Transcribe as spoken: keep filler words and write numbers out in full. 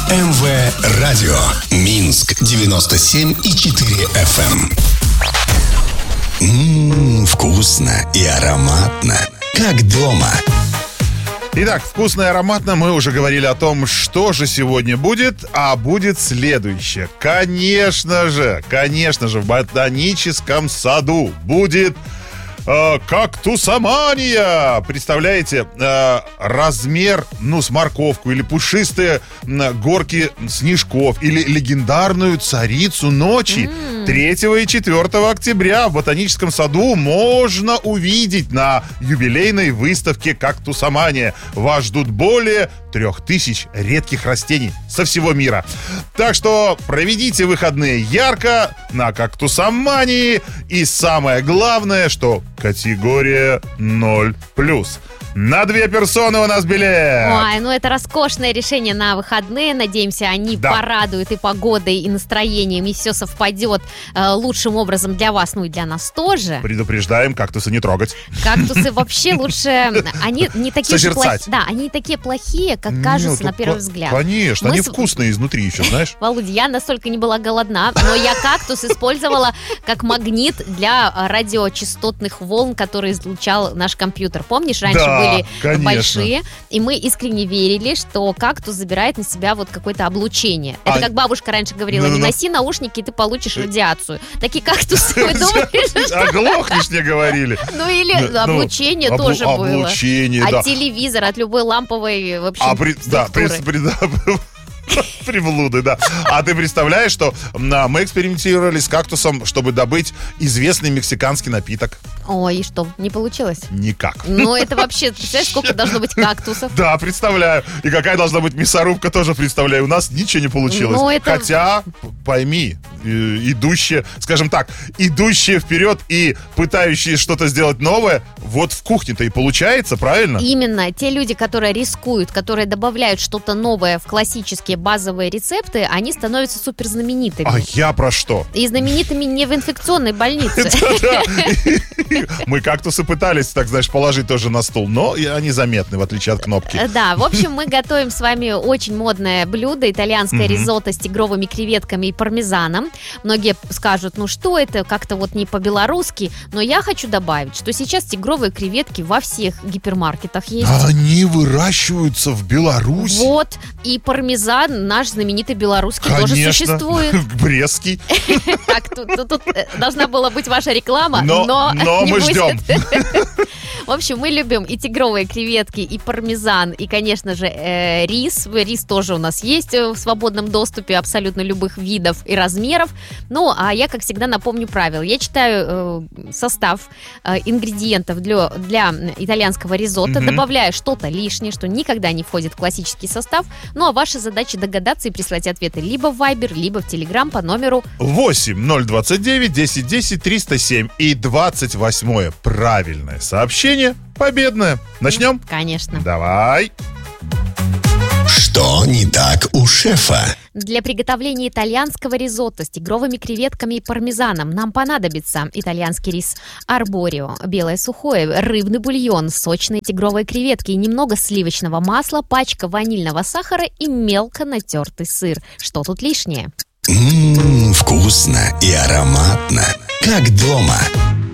эм вэ Радио. Минск девяносто семь и четыре эф эм. Ммм, вкусно и ароматно, как дома. Итак, вкусно и ароматно мы уже говорили о том, что же сегодня будет, а будет следующее. Конечно же, конечно же, в ботаническом саду будет э, кактусомания. Представляете, э, размер, ну, с морковку, или пушистые э, горки снежков, или легендарную царицу ночи. Mm. третьего и четвёртого октября в ботаническом саду можно увидеть на юбилейной выставке «Кактусомания». Вас ждут более трех тысяч редких растений со всего мира. Так что проведите выходные ярко на «Кактусомании». И самое главное, что категория ноль плюс. На две персоны у нас билет. Ой, ну это роскошное решение на выходные. Надеемся, они Да. порадуют и погодой, и настроением, и все совпадет э, лучшим образом для вас, ну и для нас тоже. Предупреждаем, кактусы не трогать. Кактусы вообще лучше, они не такие же Созерцать. плохие. Да, они не такие плохие, как кажутся Ну, на то первый по- взгляд. Конечно, Мы они с- вкусные изнутри еще, знаешь. Володя, я настолько не была голодна, но я кактус использовала как магнит для а, радиочастотных волн, которые излучал наш компьютер. Помнишь, раньше Да, были конечно. большие, и мы искренне верили, что кактус забирает на себя вот какое-то облучение. Это А- как бабушка раньше говорила, не Ну-ну-ну. носи наушники, ты получишь радиацию. Такие кактусы, вы думаете, что... Оглохнешь, мне говорили. Ну или Ну, облучение облу- тоже было. облучение, От да. телевизора, от любой ламповой вообще А при, да, при, структуры. при- да, приблуды, да. А ты представляешь, что м, а, мы экспериментировали с кактусом, чтобы добыть известный мексиканский напиток? Ой, и что, не получилось? Никак. Ну, это вообще, представляешь, сколько должно быть кактусов? Да, представляю. И какая должна быть мясорубка, тоже представляю. У нас ничего не получилось. Ну, это- Хотя, п- пойми, э, идущие, скажем так, идущие вперед и пытающие что-то сделать новое, вот в кухне-то и получается, правильно? Именно те люди, которые рискуют, которые добавляют что-то новое в классические базовые рецепты, они становятся супер знаменитыми. А я про что? И знаменитыми не в инфекционной больнице. Да. Мы кактусы пытались, так знаешь, положить тоже на стол, но и они заметны, в отличие от кнопки. Да, в общем, мы готовим с вами очень модное блюдо, итальянское ризотто с тигровыми креветками и пармезаном. Многие скажут, ну что это, как-то вот не по-белорусски, но я хочу добавить, что сейчас тигровые креветки во всех гипермаркетах есть. Они выращиваются в Беларуси. Вот, и пармезан наш знаменитый белорусский тоже Конечно. существует. Брестский. Так, тут, тут- тут, э, должна была быть ваша реклама, Но- но, но не мы будет. ждем. В общем, мы любим и тигровые креветки, и пармезан, и, конечно же, э, рис. Рис тоже у нас есть э, в свободном доступе абсолютно любых видов и размеров. Ну, а я, как всегда, напомню правила. Я читаю э, состав э, ингредиентов для, для итальянского ризотто, Мгм. добавляю что-то лишнее, что никогда не входит в классический состав. Ну, а ваша задача догадаться и прислать ответы либо в Viber, либо в Telegram по номеру восемь ноль двадцать девять десять десять триста семь. И двадцать восьмое правильное сообщение победное. Начнем? «Конечно». Давай. Что не так у шефа? Для приготовления итальянского ризотто с тигровыми креветками и пармезаном нам понадобится итальянский рис арборио, белое сухое, рыбный бульон, сочные тигровые креветки и немного сливочного масла, пачка ванильного сахара и мелко натертый сыр. Что тут лишнее? Ммм, вкусно и ароматно, как дома.